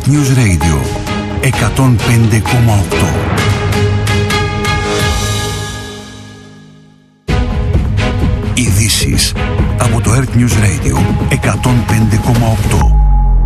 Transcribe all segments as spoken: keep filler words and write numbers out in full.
Earth News Radio εκατόν πέντε κόμμα οκτώ. Ειδήσεις από το Earth News Radio εκατόν πέντε κόμμα οκτώ.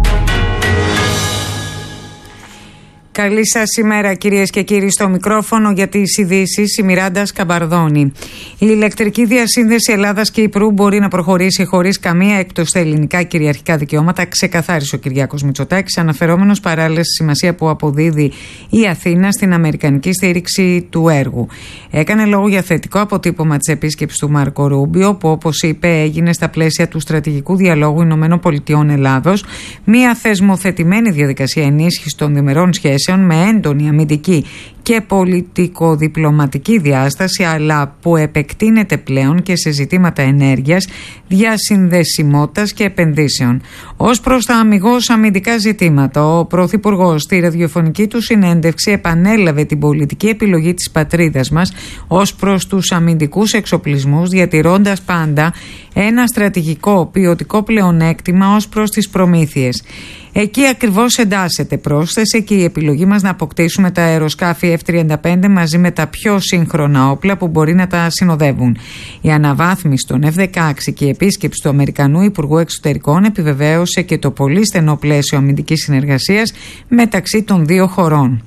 Καλή σας ημέρα, κυρίες και κύριοι. Στο μικρόφωνο για τις ειδήσεις η Μιράντα Σκαμπαρδόνη. Η ηλεκτρική διασύνδεση Ελλάδας και Κυπρού μπορεί να προχωρήσει χωρίς καμία έκπτωση στα ελληνικά κυριαρχικά δικαιώματα, ξεκαθάρισε ο Κυριάκος Μητσοτάκης, αναφερόμενος παράλληλα στη σημασία που αποδίδει η Αθήνα στην αμερικανική στήριξη του έργου. Έκανε λόγο για θετικό αποτύπωμα της επίσκεψης του Μάρκο Ρούμπιο, που όπως είπε έγινε στα πλαίσια του στρατηγικού διαλόγου Ηνωμένων Πολιτειών Ελλάδος, μια θεσμοθετημένη διαδικασία ενίσχυσης των διμερών σχέσεων με έντονη αμυντική και πολιτικο-διπλωματική διάσταση, αλλά που επεκτείνεται πλέον και σε ζητήματα ενέργειας, διασυνδεσιμότητας και επενδύσεων. Ως προς τα αμιγώς αμυντικά ζητήματα, ο Πρωθυπουργός στη ραδιοφωνική του συνέντευξη επανέλαβε την πολιτική επιλογή της πατρίδας μας ως προς τους αμυντικούς εξοπλισμούς, διατηρώντας πάντα ένα στρατηγικό ποιοτικό πλεονέκτημα ως προς τις προμήθειες. Εκεί ακριβώς εντάσσεται, πρόσθεσε, και η επιλογή μας να αποκτήσουμε τα αεροσκάφη εφ τριάντα πέντε μαζί με τα πιο σύγχρονα όπλα που μπορεί να τα συνοδεύουν. Η αναβάθμιση των εφ δεκαέξι και η επίσκεψη του Αμερικανού Υπουργού Εξωτερικών επιβεβαίωσε και το πολύ στενό πλαίσιο αμυντικής συνεργασίας μεταξύ των δύο χωρών.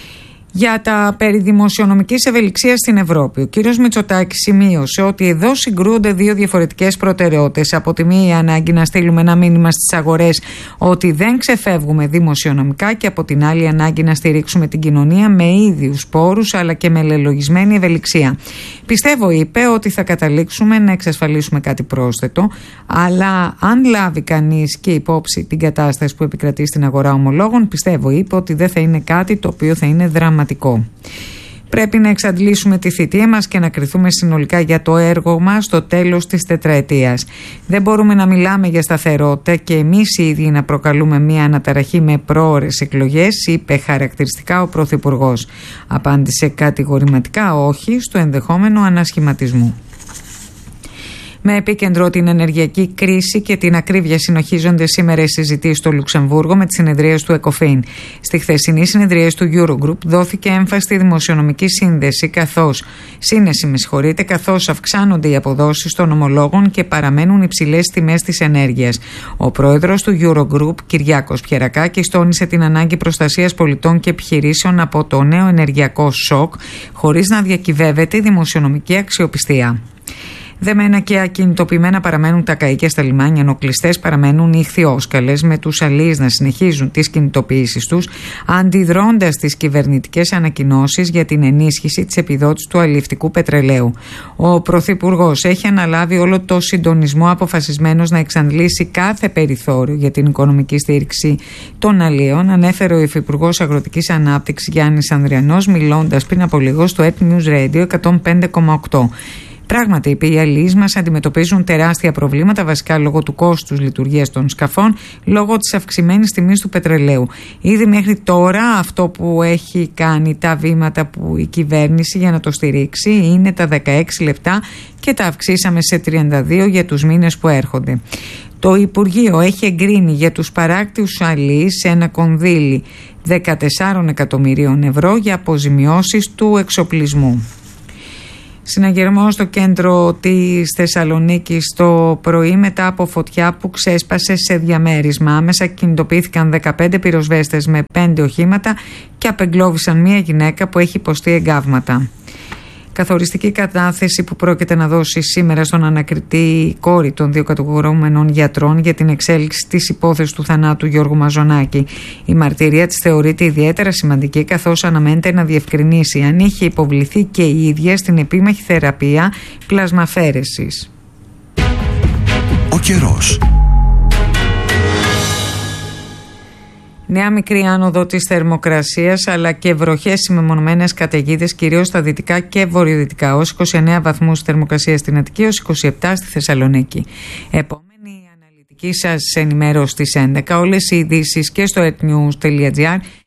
Για τα περί δημοσιονομικής ευελιξίας στην Ευρώπη, ο κύριος Μητσοτάκης σημείωσε ότι εδώ συγκρούονται δύο διαφορετικές προτεραιότητες. Από τη μία η ανάγκη να στείλουμε ένα μήνυμα στις αγορές ότι δεν ξεφεύγουμε δημοσιονομικά, και από την άλλη η ανάγκη να στηρίξουμε την κοινωνία με ίδιους πόρους αλλά και με λελογισμένη ευελιξία. Πιστεύω, είπε, ότι θα καταλήξουμε να εξασφαλίσουμε κάτι πρόσθετο, αλλά αν λάβει κανείς και υπόψη την κατάσταση που επικρατεί στην αγορά ομολόγων, πιστεύω, είπε, ότι δεν θα είναι κάτι το οποίο θα είναι δραματικό. Πρέπει να εξαντλήσουμε τη θητεία μας και να κριθούμε συνολικά για το έργο μας στο τέλος της τετραετίας. Δεν μπορούμε να μιλάμε για σταθερότητα και εμείς οι ίδιοι να προκαλούμε μια αναταραχή με πρόωρες εκλογές, είπε χαρακτηριστικά ο Πρωθυπουργός. Απάντησε κατηγορηματικά όχι στο ενδεχόμενο ανασχηματισμού. Με επίκεντρο την ενεργειακή κρίση και την ακρίβεια συνοχίζονται σήμερα οι συζητήσεις στο Λουξεμβούργο με τις συνεδρίες του ΕΚΟΦΗΝ. Στη χθεσινή συνεδρίες του Eurogroup δόθηκε έμφαση στη δημοσιονομική σύνδεση, καθώς, σύνεση με συγχωρείτε, καθώς αυξάνονται οι αποδόσεις των ομολόγων και παραμένουν υψηλές τιμές της ενέργειας. Ο πρόεδρος του Eurogroup, Κυριάκος Πιερακάκης, τόνισε την ανάγκη προστασίας πολιτών και επιχειρήσεων από το νέο ενεργειακό σοκ, χωρίς να διακυβεύεται η δημοσιονομική αξιοπιστία. Δεμένα και ακινητοποιημένα παραμένουν τα καΐκια στα λιμάνια, ενώ κλειστές παραμένουν οι ιχθυόσκαλες, με τους αλίεις να συνεχίζουν τις κινητοποιήσεις τους, αντιδρώντας τις κυβερνητικές ανακοινώσεις για την ενίσχυση της επιδότησης του αλλιευτικού πετρελαίου. Ο Πρωθυπουργός έχει αναλάβει όλο το συντονισμό, αποφασισμένος να εξαντλήσει κάθε περιθώριο για την οικονομική στήριξη των αλίων, ανέφερε ο Υφυπουργός Αγροτικής Ανάπτυξης Γιάννης Ανδριανός, μιλώντας πριν από λίγο στο Earth News Radio εκατόν πέντε κόμμα οκτώ. Πράγματι, είπε, οι αλληλείς μας αντιμετωπίζουν τεράστια προβλήματα, βασικά λόγω του κόστους λειτουργίας των σκαφών, λόγω της αυξημένης τιμής του πετρελαίου. Ήδη μέχρι τώρα αυτό που έχει κάνει, τα βήματα που η κυβέρνηση για να το στηρίξει, είναι τα δεκαέξι λεπτά και τα αυξήσαμε σε τριάντα δύο για τους μήνες που έρχονται. Το Υπουργείο έχει εγκρίνει για τους παράκτιους αλληλείς ένα κονδύλι δεκατέσσερα εκατομμυρίων ευρώ για αποζημιώσεις του εξοπλισμού. Συναγερμό στο κέντρο της Θεσσαλονίκης το πρωί μετά από φωτιά που ξέσπασε σε διαμέρισμα. Άμεσα κινητοποιήθηκαν δεκαπέντε πυροσβέστες με πέντε οχήματα και απεγκλώβησαν μία γυναίκα που έχει υποστεί εγκάβματα. Καθοριστική κατάθεση που πρόκειται να δώσει σήμερα στον ανακριτή η κόρη των δύο κατηγορούμενων γιατρών για την εξέλιξη της υπόθεσης του θανάτου Γιώργου Μαζονάκη. Η μαρτυρία της θεωρείται ιδιαίτερα σημαντική, καθώς αναμένεται να διευκρινίσει αν είχε υποβληθεί και η ίδια στην επίμαχη θεραπεία πλασμαφέρεσης. Ο καιρός. Νέα μικρή άνοδο της θερμοκρασίας, αλλά και βροχές με μεμονωμένες καταιγίδες, κυρίως στα δυτικά και βορειοδυτικά, ως είκοσι εννέα βαθμούς θερμοκρασία στην Αττική, ως είκοσι επτά στη Θεσσαλονίκη. Επόμενη αναλυτική σας ενημέρωση στις έντεκα. Όλες οι ειδήσεις και στο earthnews τελεία gr